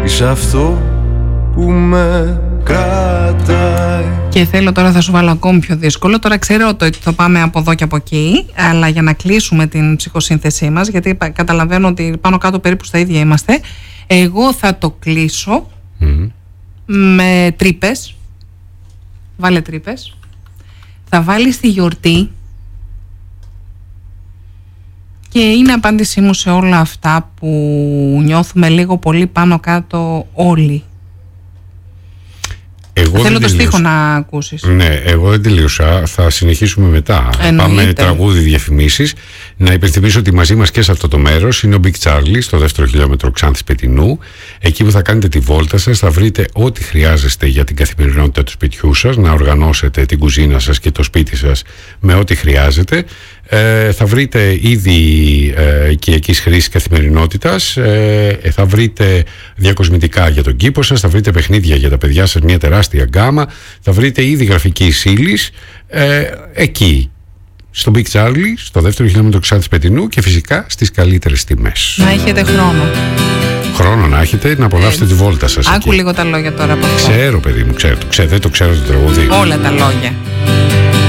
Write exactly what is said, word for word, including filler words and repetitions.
είσαι αυτό που με κρατάει. Και θέλω τώρα, θα σου βάλω ακόμη πιο δύσκολο. Τώρα ξέρω ότι θα πάμε από εδώ και από εκεί, αλλά για να κλείσουμε την ψυχοσύνθεσή μας, γιατί καταλαβαίνω ότι πάνω κάτω περίπου στα ίδια είμαστε, εγώ θα το κλείσω mm. με τρύπες. Βάλε τρύπες. Θα βάλεις τη γιορτή. Και είναι απάντησή μου σε όλα αυτά που νιώθουμε λίγο πολύ πάνω κάτω όλοι. Εγώ θέλω το στίχο να ακούσεις. Ναι, εγώ δεν τελείωσα. Θα συνεχίσουμε μετά. Εννοείται. Πάμε τραγούδι, διαφημίσεις. Να υπενθυμίσω ότι μαζί μας και σε αυτό το μέρος είναι ο Big Charlie στο δεύτερο χιλιόμετρο Ξάνθης Πετεινού. Εκεί που θα κάνετε τη βόλτα σας θα βρείτε ό,τι χρειάζεστε για την καθημερινότητα του σπιτιού σας, να οργανώσετε την κουζίνα σας και το σπίτι σας με ό,τι χρειάζεται. Ε, θα βρείτε ήδη ε, οικιακής χρήσης καθημερινότητας, ε, ε, θα βρείτε διακοσμητικά για τον κήπο σας, θα βρείτε παιχνίδια για τα παιδιά σας, μια τεράστια γκάμα, θα βρείτε ήδη γραφική ύλης ε, εκεί στο Big Charlie, στο δεύτερο χιλιόμετρο Ξάνθης Πετεινού, και φυσικά στις καλύτερες τιμές. Να έχετε χρόνο. Χρόνο να έχετε, να απολαύσετε ε, τη βόλτα σας. Άκου εκεί. λίγο τα λόγια τώρα από αυτό. Ξέρω, παιδί μου, ξέρω, ξέρω, δεν το ξέρω το τραγούδι. Όλα τα λόγια.